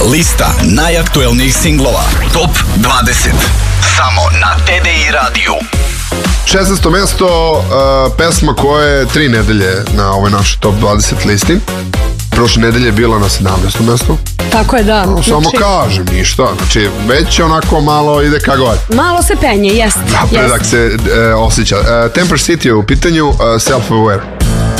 Lista najaktuelnijih singlova. Top 20. Samo na TDI radiju. 16. mesto, pesma koja je 3 nedelje na ovoj našoj top 20 listi. Prošle nedelje je bila na 17. mestu. Tako je, da. Samo kažem ništa, znači već onako malo ide ka gore. Malo se penje, jest. Napredak se osjeća. Temper City je u pitanju, Self-Aware.